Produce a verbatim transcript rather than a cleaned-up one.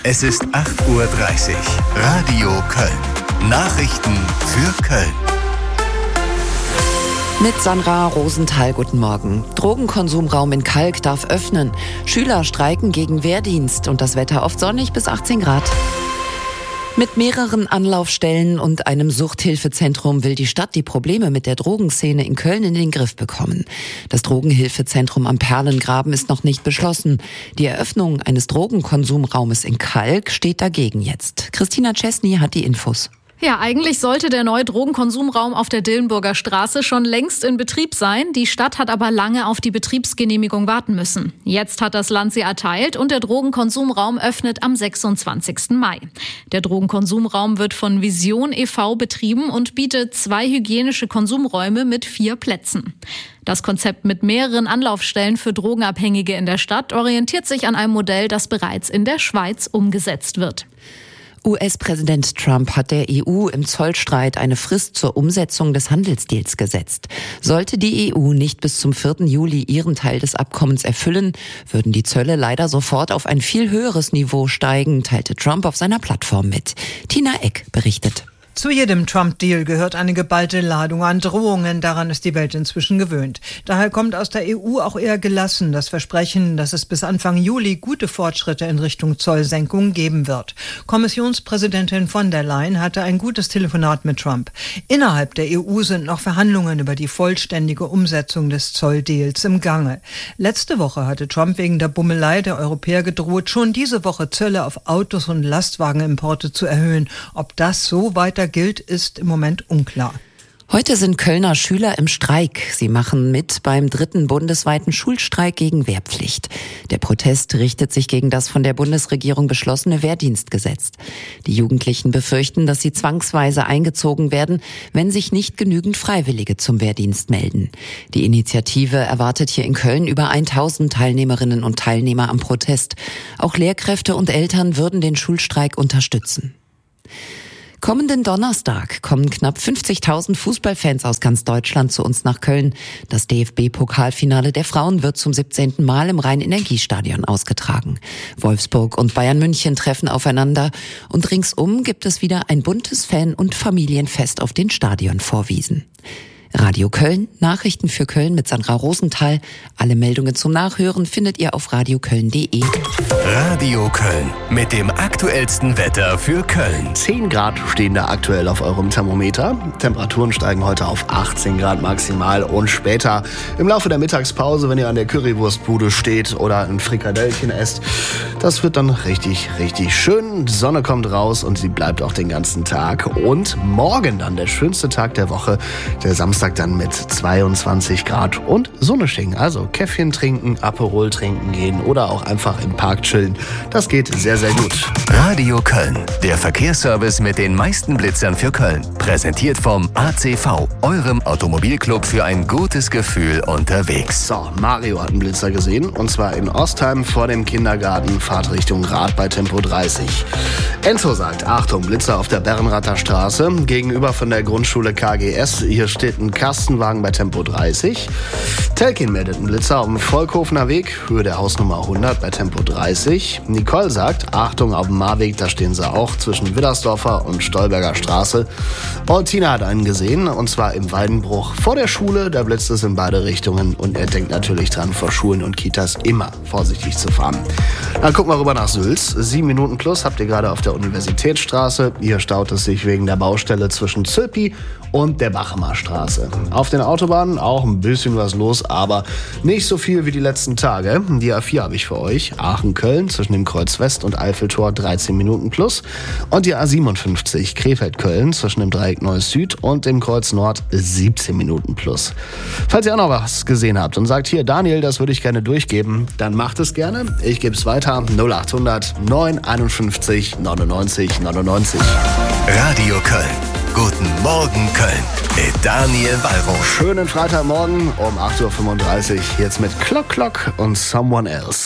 Es ist acht Uhr dreißig. Radio Köln. Nachrichten für Köln. Mit Sandra Rosenthal, guten Morgen. Drogenkonsumraum in Kalk darf öffnen. Schüler streiken gegen Wehrdienst und das Wetter oft sonnig bis achtzehn Grad. Mit mehreren Anlaufstellen und einem Suchthilfezentrum will die Stadt die Probleme mit der Drogenszene in Köln in den Griff bekommen. Das Drogenhilfezentrum am Perlengraben ist noch nicht beschlossen. Die Eröffnung eines Drogenkonsumraumes in Kalk steht dagegen jetzt. Christina Czesny hat die Infos. Ja, eigentlich sollte der neue Drogenkonsumraum auf der Dillenburger Straße schon längst in Betrieb sein. Die Stadt hat aber lange auf die Betriebsgenehmigung warten müssen. Jetzt hat das Land sie erteilt und der Drogenkonsumraum öffnet am sechsundzwanzigsten Mai. Der Drogenkonsumraum wird von Vision e V betrieben und bietet zwei hygienische Konsumräume mit vier Plätzen. Das Konzept mit mehreren Anlaufstellen für Drogenabhängige in der Stadt orientiert sich an einem Modell, das bereits in der Schweiz umgesetzt wird. U S-Präsident Trump hat der E U im Zollstreit eine Frist zur Umsetzung des Handelsdeals gesetzt. Sollte die E U nicht bis zum vierten Juli ihren Teil des Abkommens erfüllen, würden die Zölle leider sofort auf ein viel höheres Niveau steigen, teilte Trump auf seiner Plattform mit. Tina Eck berichtet. Zu jedem Trump-Deal gehört eine geballte Ladung an Drohungen. Daran ist die Welt inzwischen gewöhnt. Daher kommt aus der E U auch eher gelassen das Versprechen, dass es bis Anfang Juli gute Fortschritte in Richtung Zollsenkung geben wird. Kommissionspräsidentin von der Leyen hatte ein gutes Telefonat mit Trump. Innerhalb der E U sind noch Verhandlungen über die vollständige Umsetzung des Zolldeals im Gange. Letzte Woche hatte Trump wegen der Bummelei der Europäer gedroht, schon diese Woche Zölle auf Autos und Lastwagenimporte zu erhöhen. Ob das so weiter gilt, ist im Moment unklar. Heute sind Kölner Schüler im Streik. Sie machen mit beim dritten bundesweiten Schulstreik gegen Wehrpflicht. Der Protest richtet sich gegen das von der Bundesregierung beschlossene Wehrdienstgesetz. Die Jugendlichen befürchten, dass sie zwangsweise eingezogen werden, wenn sich nicht genügend Freiwillige zum Wehrdienst melden. Die Initiative erwartet hier in Köln über tausend Teilnehmerinnen und Teilnehmer am Protest. Auch Lehrkräfte und Eltern würden den Schulstreik unterstützen. Kommenden Donnerstag kommen knapp fünfzigtausend Fußballfans aus ganz Deutschland zu uns nach Köln. Das D F B-Pokalfinale der Frauen wird zum siebzehnten Mal im Rhein-Energiestadion ausgetragen. Wolfsburg und Bayern München treffen aufeinander und ringsum gibt es wieder ein buntes Fan- und Familienfest auf den Stadionvorwiesen. Radio Köln, Nachrichten für Köln mit Sandra Rosenthal. Alle Meldungen zum Nachhören findet ihr auf radioköln punkt de. Radio Köln mit dem aktuellsten Wetter für Köln. zehn Grad stehen da aktuell auf eurem Thermometer. Temperaturen steigen heute auf achtzehn Grad maximal und später im Laufe der Mittagspause, wenn ihr an der Currywurstbude steht oder ein Frikadellchen esst, das wird dann richtig, richtig schön. Die Sonne kommt raus und sie bleibt auch den ganzen Tag. Und morgen dann der schönste Tag der Woche, der Samstag dann mit zweiundzwanzig Grad und Sonne stehen. Also Käffchen trinken, Aperol trinken gehen oder auch einfach im Park chillen. Das geht sehr, sehr gut. Radio Köln, der Verkehrsservice mit den meisten Blitzern für Köln. Präsentiert vom A C V, eurem Automobilclub für ein gutes Gefühl unterwegs. So, Mario hat einen Blitzer gesehen und zwar in Ostheim vor dem Kindergarten, Fahrtrichtung Rad bei Tempo dreißig. Enzo sagt, Achtung, Blitzer auf der Bärenrather Straße, gegenüber von der Grundschule K G S. Hier steht ein Kastenwagen bei Tempo dreißig. Telkin meldet einen Blitzer auf dem Volkhofener Weg, Höhe der Hausnummer hundert bei Tempo dreißig. Nicole sagt, Achtung auf dem Marweg, da stehen sie auch zwischen Widdersdorfer und Stolberger Straße. Und Tina hat einen gesehen, und zwar im Weidenbruch vor der Schule. Da blitzt es in beide Richtungen und er denkt natürlich dran, vor Schulen und Kitas immer vorsichtig zu fahren. Dann gucken wir rüber nach Sülz. Sieben Minuten plus habt ihr gerade auf der Universitätsstraße. Hier staut es sich wegen der Baustelle zwischen Zülpi und der Bachemer Straße. Auf den Autobahnen auch ein bisschen was los, aber nicht so viel wie die letzten Tage. Die A vier habe ich für euch. Aachen-Köln zwischen dem Kreuz West und Eiffeltor dreizehn Minuten plus. Und die A siebenundfünfzig Krefeld-Köln zwischen dem Dreieck Neues Süd und dem Kreuz Nord siebzehn Minuten plus. Falls ihr auch noch was gesehen habt und sagt, hier Daniel, das würde ich gerne durchgeben, dann macht es gerne. Ich gebe es weiter. null achthundert neun einundfünfzig neunundneunzig neunundneunzig. Radio Köln. Guten Morgen Köln mit Daniel Wallroth. Schönen Freitagmorgen um acht Uhr fünfunddreißig. Jetzt mit Clock Clock und Someone Else.